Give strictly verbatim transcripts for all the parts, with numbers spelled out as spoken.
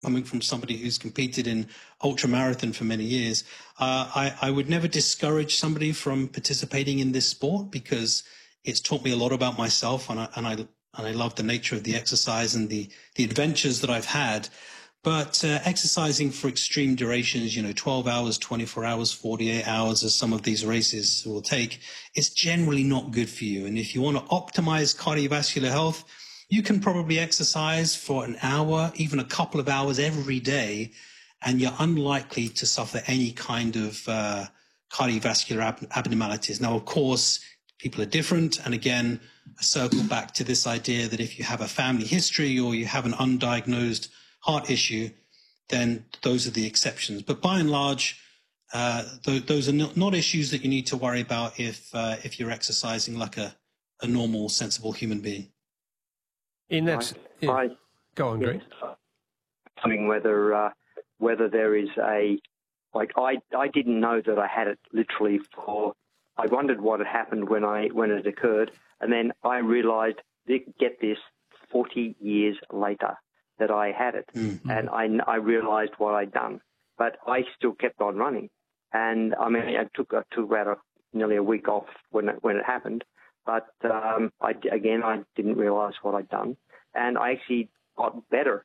coming from somebody who's competed in ultramarathon for many years, uh, I, I would never discourage somebody from participating in this sport, because it's taught me a lot about myself, and I, and I, and I love the nature of the exercise and the, the adventures that I've had. But uh, exercising for extreme durations, you know, twelve hours, twenty-four hours, forty-eight hours, as some of these races will take, is generally not good for you. And if you want to optimize cardiovascular health, you can probably exercise for an hour, even a couple of hours every day, and you're unlikely to suffer any kind of uh, cardiovascular ab abnormalities. Now, of course, people are different. And again, I circle back to this idea that if you have a family history or you have an undiagnosed heart issue, then those are the exceptions. But by and large, uh, th those are not, not issues that you need to worry about if uh, if you're exercising like a, a normal, sensible human being. In that, I, yeah. I, Go on, yes, Greg. I mean, whether uh, whether there is a like I I didn't know that I had it literally for. I wondered what had happened when I when it occurred, and then I realised, get this, forty years later, that I had it, mm-hmm. and I, I realised what I'd done, but I still kept on running, and I mean I took I took about a, nearly a week off when it, when it happened, but um, I again I didn't realise what I'd done, and I actually got better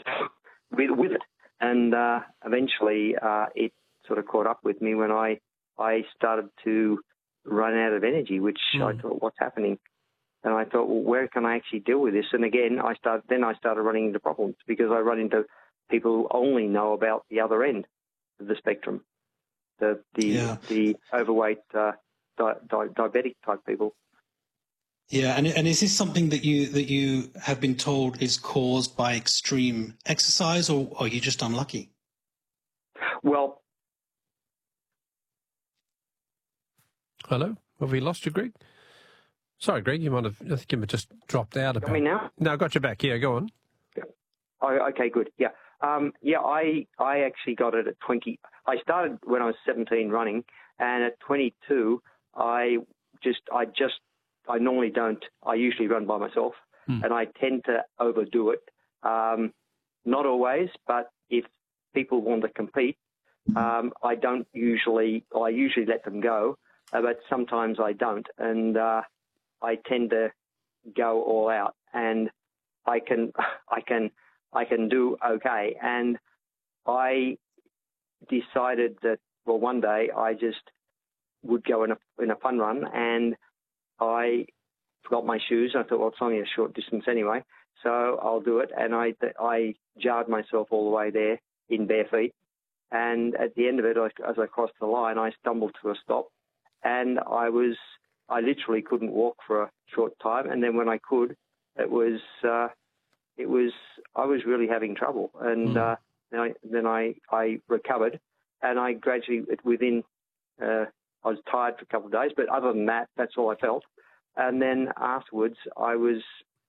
with, with it, and uh, eventually uh, it sort of caught up with me when I I started to run out of energy, which mm. I thought, what's happening? And I thought, well, where can I actually deal with this? And again, I started, then I started running into problems, because I run into people who only know about the other end of the spectrum, the the, yeah. the overweight uh, di di diabetic type people. Yeah, and and is this something that you that you have been told is caused by extreme exercise, or are you just unlucky? Well, hello, have we lost you, Greg? Sorry, Greg, you might have, I think you just dropped out a bit. Got me now? No, I got you back. Yeah, go on. Yeah. Oh, okay, good. Yeah. Um, yeah, I I actually got it at twenty. I started when I was seventeen running, and at twenty-two, I just, I just, I normally don't, I usually run by myself, mm. and I tend to overdo it. Um, not always, but if people want to compete, um, I don't usually, I usually let them go, uh, but sometimes I don't. And, uh, I tend to go all out, and I can, I can, I can do okay. And I decided that, well, one day I just would go in a in a fun run, and I forgot my shoes. I thought, well, it's only a short distance anyway, so I'll do it. And I I jarred myself all the way there in bare feet, and at the end of it, as I crossed the line, I stumbled to a stop, and I was. I literally couldn't walk for a short time, and then when I could, it was uh, it was I was really having trouble, and mm. uh, then I then I, I recovered, and I gradually within uh, I was tired for a couple of days, but other than that, that's all I felt, and then afterwards I was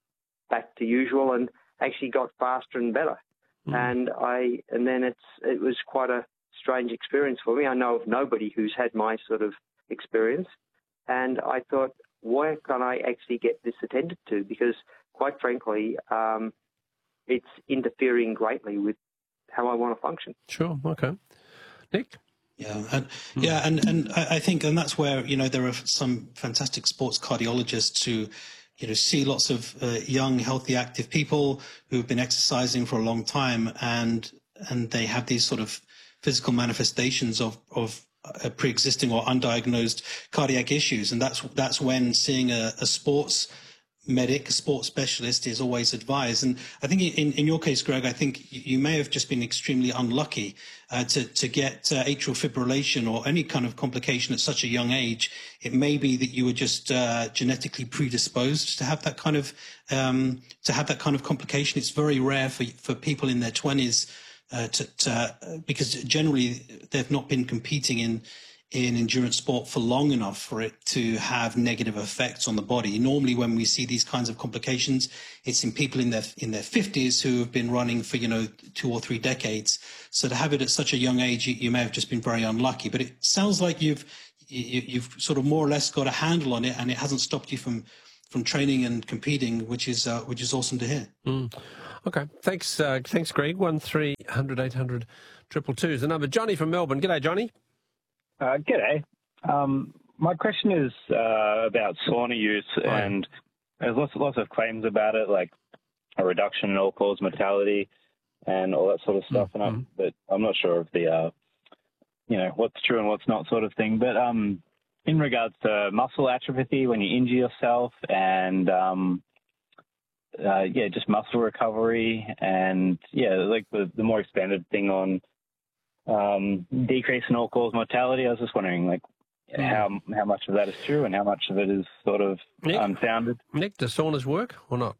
back to usual and actually got faster and better, mm. and I and then it's it was quite a strange experience for me. I know of nobody who's had my sort of experience. And I thought, why can't I actually get this attended to? Because, quite frankly, um, it's interfering greatly with how I want to function. Sure. Okay. Nick? Yeah, and yeah, and and I think, and that's where, you know, there are some fantastic sports cardiologists who, you know, see lots of uh, young, healthy, active people who've been exercising for a long time, and and they have these sort of physical manifestations of of Uh, pre-existing or undiagnosed cardiac issues, and that's that's when seeing a, a sports medic, a sports specialist, is always advised. And I think in in your case, Greg, I think you may have just been extremely unlucky uh, to to get uh, atrial fibrillation or any kind of complication at such a young age. It may be that you were just uh, genetically predisposed to have that kind of um, to have that kind of complication. It's very rare for for people in their twenties. Uh, to, to, uh, because generally they've not been competing in in endurance sport for long enough for it to have negative effects on the body. Normally, when we see these kinds of complications, it's in people in their in their fifties who have been running for, you know, two or three decades. So to have it at such a young age, you, you may have just been very unlucky. But it sounds like you've you, you've sort of more or less got a handle on it, and it hasn't stopped you from from training and competing, which is uh, which is awesome to hear. Mm. Okay, thanks, uh, thanks, Greg. One three hundred eight hundred triple two is the number. Johnny from Melbourne. G'day, Johnny. Uh, g'day. Um, my question is uh, about sauna use, Right. and there's lots, lots of claims about it, like a reduction in all-cause mortality and all that sort of stuff. Mm-hmm. And I'm, but I'm not sure of the, uh, you know, what's true and what's not sort of thing. But um, in regards to muscle atrophy when you injure yourself, and um, uh, yeah, just muscle recovery, and yeah, like the, the more expanded thing on um, decrease in all-cause mortality. I was just wondering, like, Mm. how how much of that is true and how much of it is sort of Nick? unfounded. Nick, does saunas work or not?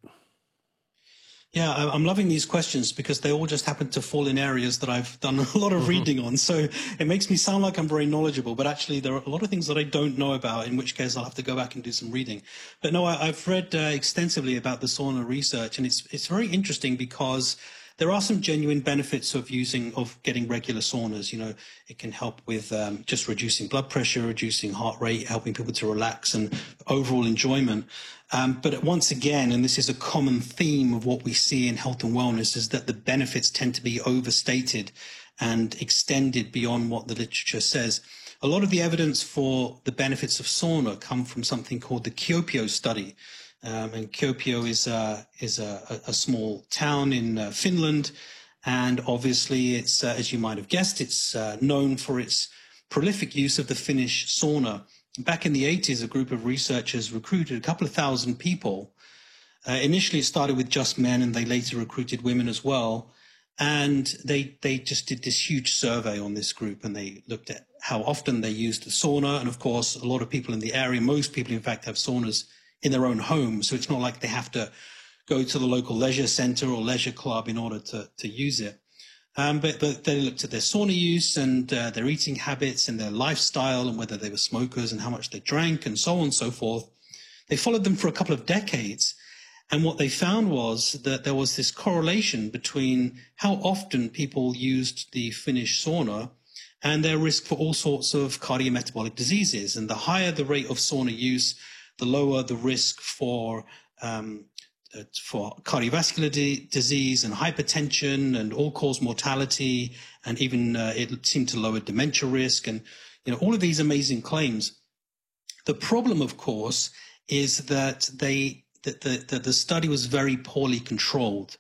Yeah, I- I'm loving these questions because they all just happen to fall in areas that I've done a lot of reading on. So it makes me sound like I'm very knowledgeable, but actually there are a lot of things that I don't know about, in which case I'll have to go back and do some reading. But no, I, I've read uh, extensively about the sauna research, and it's it's very interesting because there are some genuine benefits of using, of getting regular saunas. You know, it can help with um, just reducing blood pressure, reducing heart rate, helping people to relax, and overall enjoyment. Um, but once again, and this is a common theme of what we see in health and wellness, is that the benefits tend to be overstated and extended beyond what the literature says. A lot of the evidence for the benefits of sauna come from something called the Kuopio study. Um, and Kuopio is, uh, is a, a small town in uh, Finland. And obviously, it's, uh, as you might have guessed, it's uh, known for its prolific use of the Finnish sauna. Back in the eighties, a group of researchers recruited a couple of thousand people. Uh, initially, it started with just men, and they later recruited women as well. And they they just did this huge survey on this group, and they looked at how often they used the sauna. And of course, a lot of people in the area, most people, in fact, have saunas in their own home. So it's not like they have to go to the local leisure center or leisure club in order to, to use it. Um, but, but they looked at their sauna use and uh, their eating habits and their lifestyle, and whether they were smokers and how much they drank and so on and so forth. They followed them for a couple of decades. And what they found was that there was this correlation between how often people used the Finnish sauna and their risk for all sorts of cardiometabolic diseases. And the higher the rate of sauna use, the lower the risk for um, uh, for cardiovascular di- disease and hypertension and all-cause mortality, and even uh, it seemed to lower dementia risk, and you know all of these amazing claims. The problem, of course, is that they that the, the the study was very poorly controlled.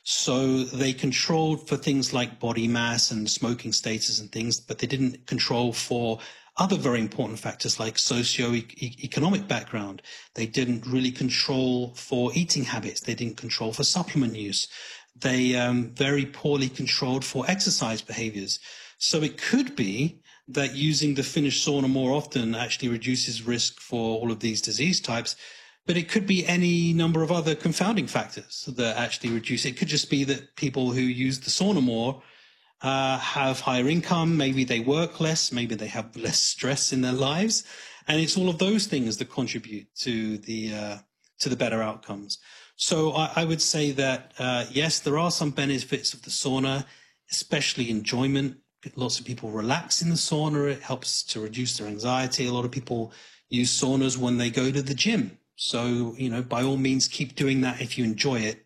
So they controlled for things like body mass and smoking status and things, but they didn't control for other very important factors like socio-economic background. They didn't really control for eating habits. They didn't control for supplement use. They um, very poorly controlled for exercise behaviors. So it could be that using the Finnish sauna more often actually reduces risk for all of these disease types. But it could be any number of other confounding factors that actually reduce. It could just be that people who use the sauna more uh, have higher income. Maybe they work less. Maybe they have less stress in their lives. And it's all of those things that contribute to the uh, to the better outcomes. So I, I would say that, uh, yes, there are some benefits of the sauna, especially enjoyment. Lots of people relax in the sauna. It helps to reduce their anxiety. A lot of people use saunas when they go to the gym. So, you know, by all means, keep doing that if you enjoy it.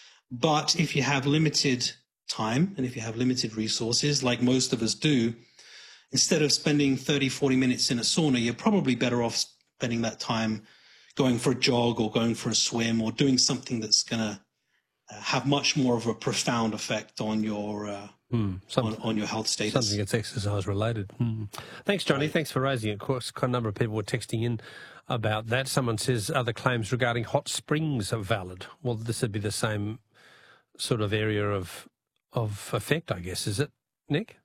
But if you have limited time and if you have limited resources, like most of us do, instead of spending thirty, forty minutes in a sauna, you're probably better off spending that time going for a jog or going for a swim or doing something that's going to uh, have much more of a profound effect on your uh, mm, some, on, on your health status. Something that's exercise related. Mm. Thanks, Johnny. Right. Thanks for raising it. Of course, quite a number of people were texting in about that. Someone says other claims regarding hot springs are valid. Well, this would be the same sort of area of of effect, I guess. Is it, Nick?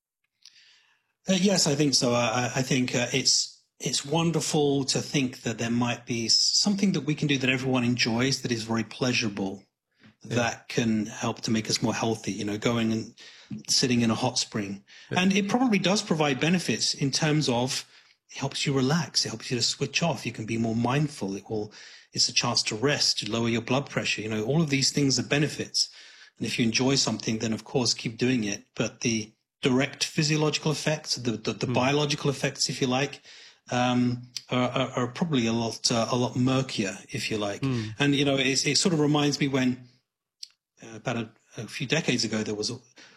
Uh, yes, I think so. I, I think uh, it's it's wonderful to think that there might be something that we can do that everyone enjoys, that is very pleasurable, yeah. that can help to make us more healthy, you know, going and sitting in a hot spring. Yeah. And it probably does provide benefits in terms of it helps you relax. It helps you to switch off. You can be more mindful. It will, it's a chance to rest, to lower your blood pressure. You know, all of these things are benefits. And if you enjoy something, then of course keep doing it. But the direct physiological effects, the, the, the mm. biological effects, if you like, um, are, are, are probably a lot, uh, a lot murkier, if you like. Mm. And, you know, it, it sort of reminds me when uh, about a, a few decades ago, there was a,